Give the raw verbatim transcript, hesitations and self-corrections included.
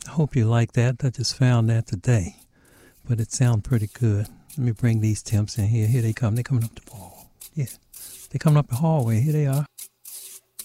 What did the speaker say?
I hope you like that. I just found that today, but it sounds pretty good. Let me bring these temps in here. Here they come. They're coming up the hall. Yeah, they're coming up the hallway. Here they are.